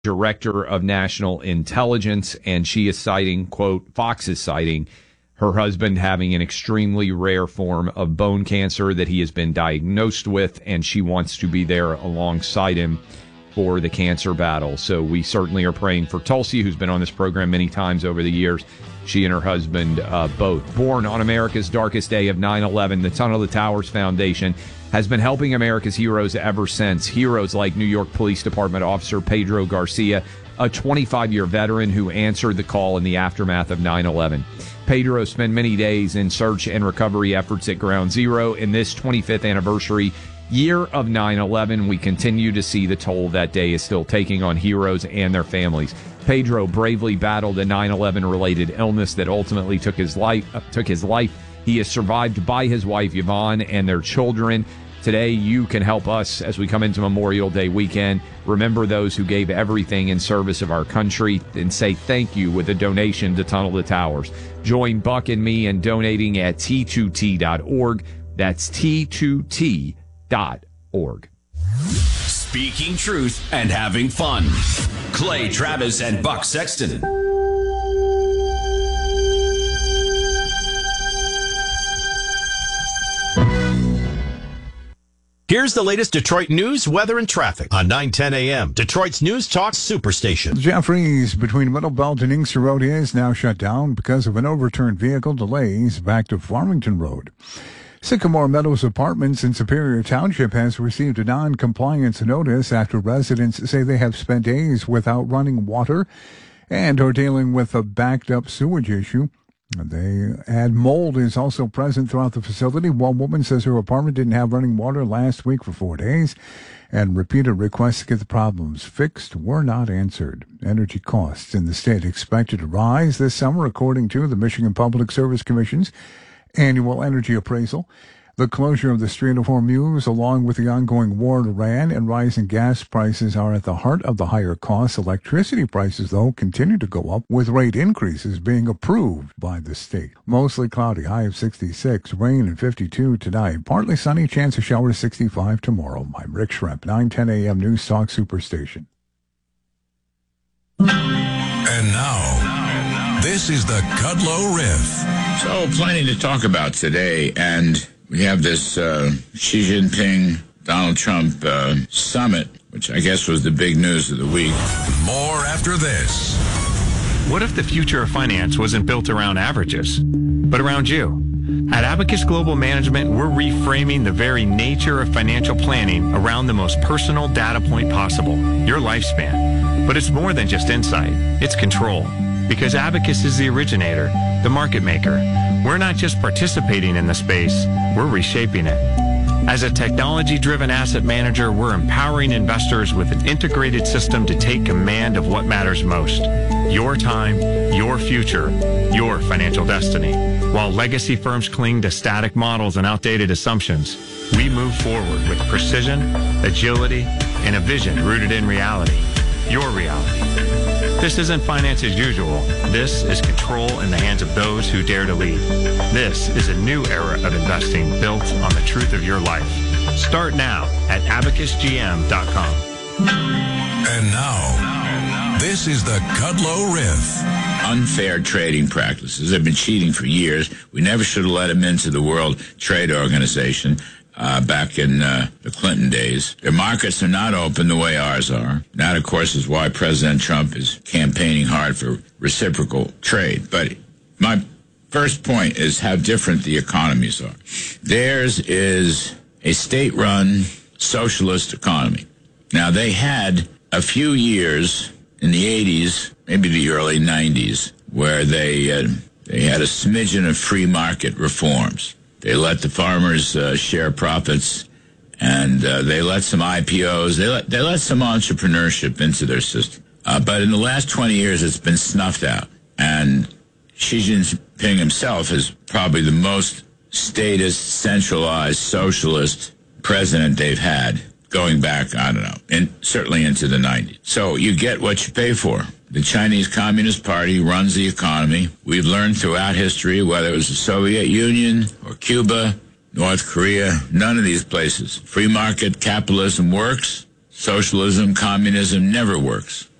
director of national intelligence, and she is citing, quote, Fox is citing her husband having an extremely rare form of bone cancer that he has been diagnosed with, and she wants to be there alongside him for the cancer battle. So we certainly are praying for Tulsi, who's been on this program many times over the years. She and her husband both. Born on America's darkest day of 9/11, the Tunnel to Towers Foundation has been helping America's heroes ever since. Heroes like New York Police Department officer Pedro Garcia, a 25-year veteran who answered the call in the aftermath of 9/11. Pedro spent many days in search and recovery efforts at Ground Zero. In this 25th anniversary year of 9/11, we continue to see the toll that day is still taking on heroes and their families. Pedro bravely battled a 9/11 related illness that ultimately took his life. He is survived by his wife Yvonne and their children. Today, you can help us as we come into Memorial Day weekend. Remember those who gave everything in service of our country and say thank you with a donation to Tunnel to Towers. Join Buck and me in donating at T2T.org. That's T2T.org. Speaking truth and having fun. Clay Travis and Buck Sexton. Here's the latest Detroit news, weather, and traffic on 9:10 a.m. Detroit's News Talk Superstation. Jeffries between Middle Belt and Inkster Road is now shut down because of an overturned vehicle. Delays back to Farmington Road. Sycamore Meadows Apartments in Superior Township has received a non-compliance notice after residents say they have spent days without running water and are dealing with a backed-up sewage issue. They add mold is also present throughout the facility. One woman says her apartment didn't have running water last week for 4 days, and repeated requests to get the problems fixed were not answered. Energy costs in the state expected to rise this summer, according to the Michigan Public Service Commission's annual energy appraisal. The closure of the Strait of Hormuz, along with the ongoing war in Iran and rising gas prices, are at the heart of the higher costs. Electricity prices, though, continue to go up, with rate increases being approved by the state. Mostly cloudy, high of 66, rain at 52 tonight. Partly sunny, chance of showers 65 tomorrow. I'm Rick Schremp, 9:10 a.m. News Talk Superstation. And now, this is the Kudlow Riff. So, plenty to talk about today, and we have this Xi Jinping, Donald Trump summit, which I guess was the big news of the week. More after this. What if the future of finance wasn't built around averages, but around you? At Abacus Global Management, we're reframing the very nature of financial planning around the most personal data point possible, your lifespan. But it's more than just insight, it's control. Because Abacus is the originator, the market maker. We're not just participating in the space, we're reshaping it. As a technology-driven asset manager, we're empowering investors with an integrated system to take command of what matters most. Your time, your future, your financial destiny. While legacy firms cling to static models and outdated assumptions, we move forward with precision, agility, and a vision rooted in reality. Your reality. This isn't finance as usual. This is control in the hands of those who dare to lead. This is a new era of investing built on the truth of your life. Start now at abacusgm.com. And now, this is the Kudlow Riff. Unfair trading practices. They've been cheating for years. We never should have let them into the World Trade Organization. Back in the Clinton days. Their markets are not open the way ours are. That, of course, is why President Trump is campaigning hard for reciprocal trade. But my first point is how different the economies are. Theirs is a state-run socialist economy. Now, they had a few years in the 80s, maybe the early 90s, where they had a smidgen of free market reforms. They let the farmers share profits, and they let some IPOs. They let some entrepreneurship into their system. But in the last 20 years, it's been snuffed out. And Xi Jinping himself is probably the most statist, centralized, socialist president they've had, going back, I don't know, and certainly into the 90s. So you get what you pay for. The Chinese Communist Party runs the economy. We've learned throughout history, whether it was the Soviet Union or Cuba, North Korea, none of these places. Free market capitalism works. Socialism, communism never works.